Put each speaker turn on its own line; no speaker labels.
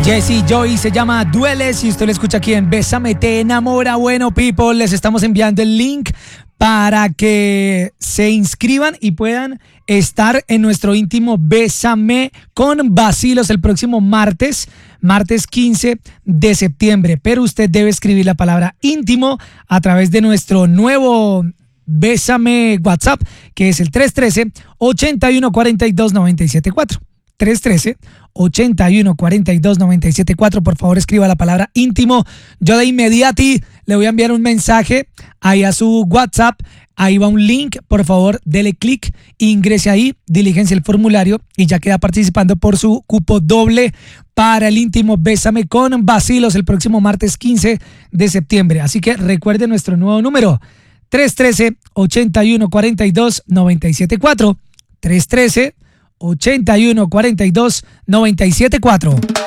Jesse Joy se llama Dueles y usted lo escucha aquí en Bésame Te Enamora. Bueno, people, les estamos enviando el link para que se inscriban y puedan estar en nuestro íntimo Bésame con Vacilos el próximo martes 15 de septiembre. Pero usted debe escribir la palabra íntimo a través de nuestro nuevo Bésame WhatsApp, que es el 313-8142-974. 313-8142-974. Por favor, escriba la palabra íntimo. Yo de inmediati le voy a enviar un mensaje ahí a su WhatsApp. Ahí va un link. Por favor, dele clic, ingrese ahí, diligencia el formulario y ya queda participando por su cupo doble para el íntimo Bésame con Vacilos el próximo martes 15 de septiembre. Así que recuerde nuestro nuevo número: 313-8142-974. 313-8142-974.